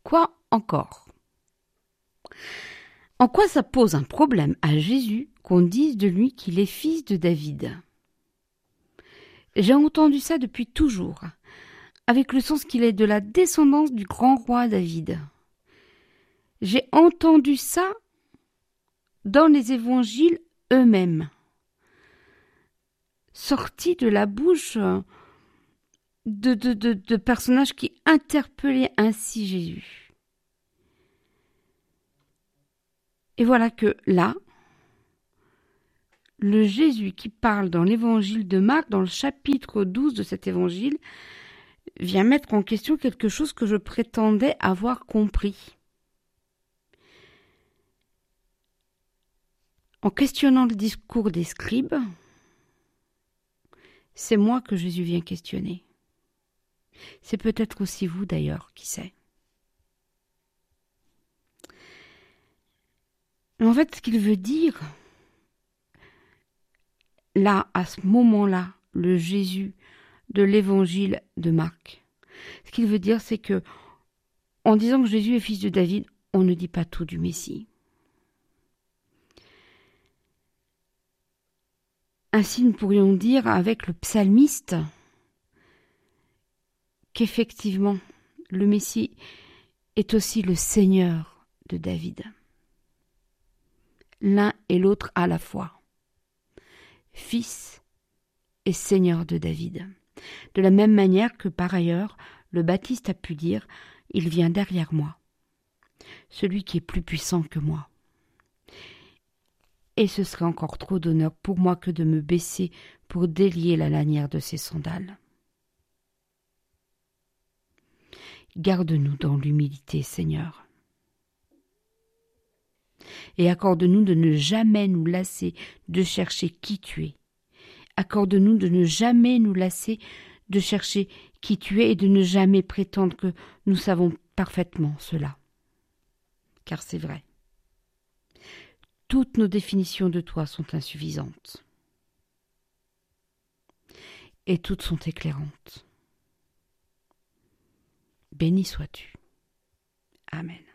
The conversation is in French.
quoi encore? En quoi ça pose un problème à Jésus qu'on dise de lui qu'il est fils de David? J'ai entendu ça depuis toujours, avec le sens qu'il est de la descendance du grand roi David. J'ai entendu ça dans les évangiles eux-mêmes, sortis de la bouche de personnages qui interpellaient ainsi Jésus. Et voilà que là, le Jésus qui parle dans l'évangile de Marc, dans le chapitre 12 de cet évangile, vient mettre en question quelque chose que je prétendais avoir compris. En questionnant le discours des scribes, c'est moi que Jésus vient questionner. C'est peut-être aussi vous d'ailleurs, qui sait. Mais en fait, ce qu'il veut dire, là, à ce moment-là, le Jésus de l'évangile de Marc, ce qu'il veut dire, c'est que, en disant que Jésus est fils de David, on ne dit pas tout du Messie. Ainsi, nous pourrions dire avec le psalmiste qu'effectivement, le Messie est aussi le Seigneur de David. L'un et l'autre à la fois. Fils et Seigneur de David. De la même manière que par ailleurs, le Baptiste a pu dire « Il vient derrière moi, celui qui est plus puissant que moi. » Et ce serait encore trop d'honneur pour moi que de me baisser pour délier la lanière de ses sandales. Garde-nous dans l'humilité, Seigneur. Et accorde-nous de ne jamais nous lasser de chercher qui tu es. Accorde-nous de ne jamais nous lasser de chercher qui tu es et de ne jamais prétendre que nous savons parfaitement cela. Car c'est vrai. Toutes nos définitions de toi sont insuffisantes. Et toutes sont éclairantes. Béni sois-tu. Amen.